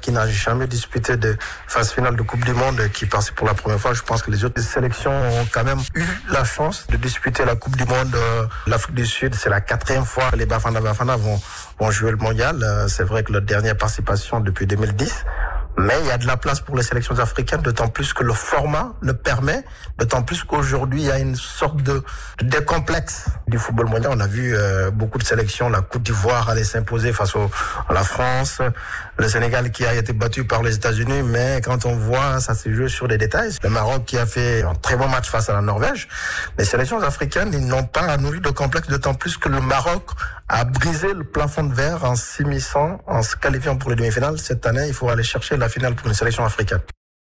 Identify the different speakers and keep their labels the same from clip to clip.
Speaker 1: qui n'a jamais disputé de phase finale de Coupe du Monde, qui passe pour la première fois. Je pense que les autres sélections ont quand même eu la chance de disputer la Coupe du Monde. L'Afrique du Sud, c'est la 4e fois que les Bafana vont jouer le mondial. C'est vrai que leur dernière participation depuis 2010. Mais il y a de la place pour les sélections africaines, d'autant plus que le format le permet, d'autant plus qu'aujourd'hui, il y a une sorte de décomplexe du football mondial. On a vu beaucoup de sélections, la Côte d'Ivoire aller s'imposer face à la France, le Sénégal qui a été battu par les États-Unis, mais quand on voit, ça se joue sur des détails. Le Maroc qui a fait un très bon match face à la Norvège. Les sélections africaines, ils n'ont pas à nourrir de complexe, d'autant plus que le Maroc a brisé le plafond de verre en s'immisçant, en se qualifiant pour les demi-finales. Cette année, il faut aller chercher la finale pour une sélection africaine.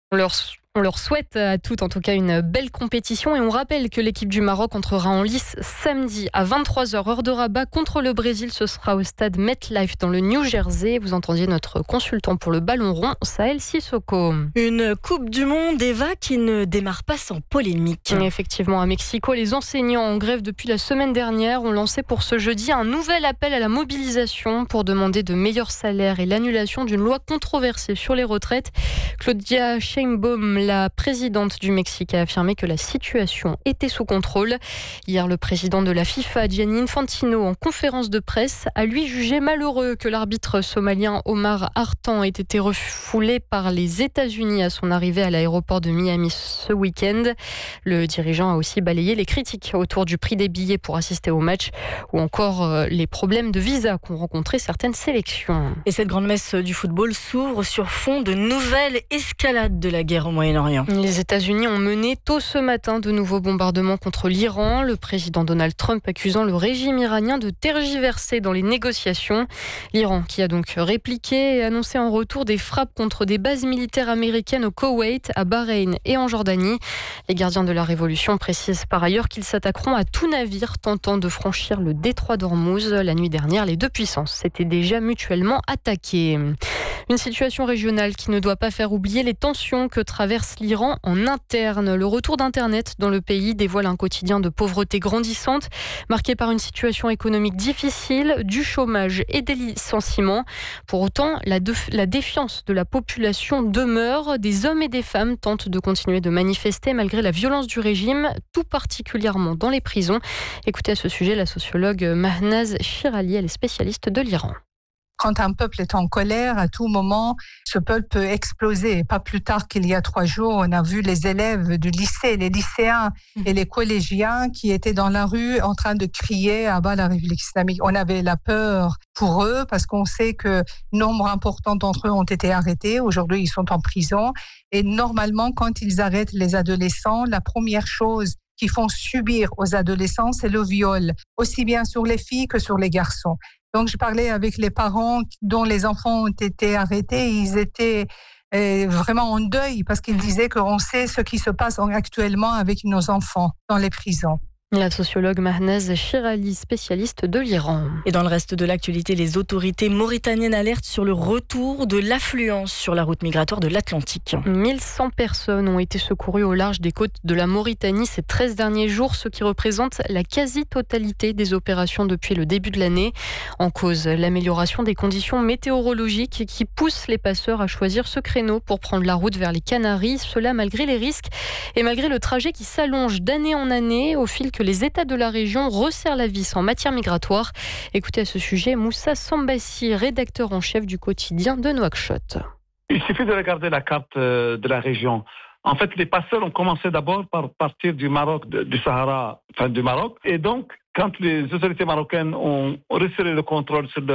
Speaker 2: On leur souhaite à toutes en tout cas une belle compétition et on rappelle que l'équipe du Maroc entrera en lice samedi à 23h heure de Rabat contre le Brésil. Ce sera au stade MetLife dans le New Jersey. Vous entendiez notre consultant pour le ballon rond, Sahel Sissoko.
Speaker 3: Une Coupe du Monde, Eva, qui ne démarre pas sans polémique.
Speaker 2: Effectivement, à Mexico, les enseignants en grève depuis la semaine dernière ont lancé pour ce jeudi un nouvel appel à la mobilisation pour demander de meilleurs salaires et l'annulation d'une loi controversée sur les retraites. Claudia Sheinbaum, la présidente du Mexique, a affirmé que la situation était sous contrôle. Hier, le président de la FIFA, Gianni Infantino, en conférence de presse, a lui jugé malheureux que l'arbitre somalien Omar Hartan ait été refoulé par les États-Unis à son arrivée à l'aéroport de Miami ce week-end. Le dirigeant a aussi balayé les critiques autour du prix des billets pour assister au match ou encore les problèmes de visa qu'ont rencontré certaines sélections.
Speaker 3: Et cette grande messe du football s'ouvre sur fond de nouvelles escalades de la guerre au Moyen-Orient.
Speaker 2: Les États-Unis ont mené tôt ce matin de nouveaux bombardements contre l'Iran. Le président Donald Trump accusant le régime iranien de tergiverser dans les négociations. L'Iran qui a donc répliqué et annoncé en retour des frappes contre des bases militaires américaines au Koweït, à Bahreïn et en Jordanie. Les gardiens de la Révolution précisent par ailleurs qu'ils s'attaqueront à tout navire tentant de franchir le détroit d'Ormuz. La nuit dernière, les deux puissances s'étaient déjà mutuellement attaquées. Une situation régionale qui ne doit pas faire oublier les tensions que traverse l'Iran en interne. Le retour d'Internet dans le pays dévoile un quotidien de pauvreté grandissante, marqué par une situation économique difficile, du chômage et des licenciements. Pour autant, la défiance de la population demeure. Des hommes et des femmes tentent de continuer de manifester malgré la violence du régime, tout particulièrement dans les prisons. Écoutez à ce sujet la sociologue Mahnaz Shirali, elle est spécialiste de l'Iran.
Speaker 4: Quand un peuple est en colère, à tout moment, ce peuple peut exploser. Pas plus tard qu'il y a 3 jours, on a vu les élèves du lycée, les lycéens et les collégiens qui étaient dans la rue en train de crier « à bas la République islamique ». On avait la peur pour eux parce qu'on sait que nombre important d'entre eux ont été arrêtés. Aujourd'hui, ils sont en prison. Et normalement, quand ils arrêtent les adolescents, la première chose qu'ils font subir aux adolescents, c'est le viol, aussi bien sur les filles que sur les garçons. Donc, je parlais avec les parents dont les enfants ont été arrêtés. Ils étaient vraiment en deuil parce qu'ils disaient qu'on sait ce qui se passe actuellement avec nos enfants dans les prisons.
Speaker 2: La sociologue Mahnaz Shirali, spécialiste de l'Iran.
Speaker 3: Et dans le reste de l'actualité, les autorités mauritaniennes alertent sur le retour de l'affluence sur la route migratoire de l'Atlantique.
Speaker 2: 1100 personnes ont été secourues au large des côtes de la Mauritanie ces 13 derniers jours, ce qui représente la quasi-totalité des opérations depuis le début de l'année. En cause, l'amélioration des conditions météorologiques qui poussent les passeurs à choisir ce créneau pour prendre la route vers les Canaries. Cela malgré les risques et malgré le trajet qui s'allonge d'année en année au fil que les États de la région resserrent la vis en matière migratoire. Écoutez à ce sujet Moussa Sambassi, rédacteur en chef du quotidien de Nouakchott.
Speaker 5: Il suffit de regarder la carte de la région. En fait, les passeurs ont commencé d'abord par partir du Maroc, du Sahara, enfin du Maroc. Et donc, quand les autorités marocaines ont resserré le contrôle sur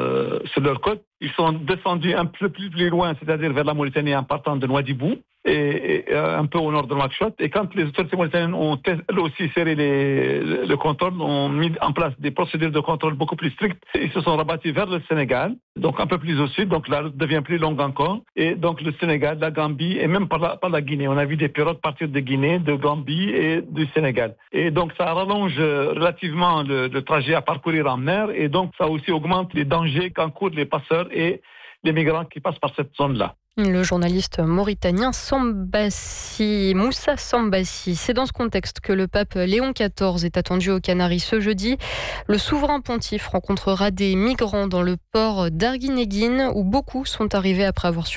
Speaker 5: leur côte, ils sont descendus un peu plus loin, c'est-à-dire vers la Mauritanie en partant de Nouadhibou et un peu au nord de Nouakchott. Et quand les autorités mauritaniennes ont elles aussi serré le contrôle, ont mis en place des procédures de contrôle beaucoup plus strictes, ils se sont rabattus vers le Sénégal, donc un peu plus au sud, donc la route devient plus longue encore. Et donc le Sénégal, la Gambie et même par la Guinée. On a vu des pirogues partir de Guinée, de Gambie et du Sénégal. Et donc ça rallonge relativement le trajet à parcourir en mer et donc ça aussi augmente les dangers qu'encourent les passeurs et les migrants qui passent par cette zone-là.
Speaker 2: Le journaliste mauritanien Moussa Sambassi. C'est dans ce contexte que le pape Léon XIV est attendu aux Canaries ce jeudi. Le souverain pontife rencontrera des migrants dans le port d'Arguinéguine où beaucoup sont arrivés après avoir